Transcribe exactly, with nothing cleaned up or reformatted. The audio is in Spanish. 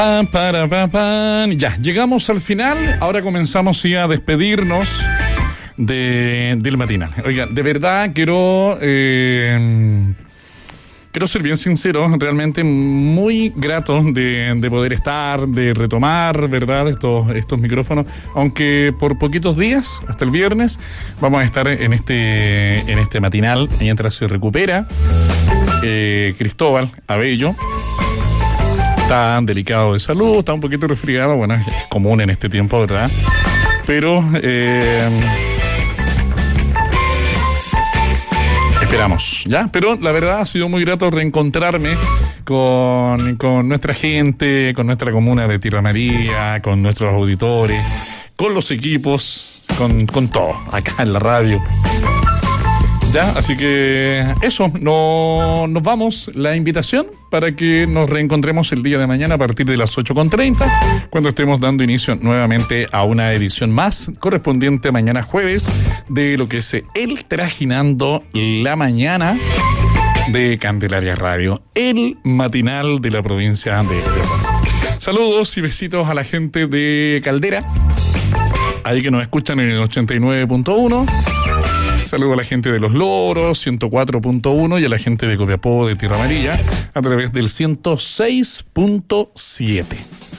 Pa, para, pa, pan. Ya, llegamos al final. Ahora comenzamos sí, a despedirnos de, del matinal. Oiga, de verdad quiero... Eh, Quiero ser bien sincero, realmente muy grato de, de poder estar, de retomar, ¿verdad?, estos, estos micrófonos, aunque por poquitos días, hasta el viernes, vamos a estar en este, en este matinal, mientras se recupera eh, Cristóbal Abello. Está delicado de salud, está un poquito resfriado, bueno, es común en este tiempo, ¿verdad? Pero... Eh, Esperamos, ¿ya? Pero la verdad ha sido muy grato reencontrarme con, con nuestra gente, con nuestra comuna de Tierra María, con nuestros auditores, con los equipos, con, con todo, acá en la radio. ¿Ya? Así que eso, no, nos vamos. La invitación para que nos reencontremos el día de mañana a partir de las ocho con treinta, cuando estemos dando inicio nuevamente a una edición más correspondiente mañana jueves de lo que es el Trajinando la Mañana de Candelaria Radio, el matinal de la provincia de León. Saludos y besitos a la gente de Caldera, ahí que nos escuchan en el ochenta y nueve punto uno. Saludo a la gente de Los Loros, ciento cuatro punto uno, y a la gente de Copiapó, de Tierra Amarilla, a través del ciento seis punto siete.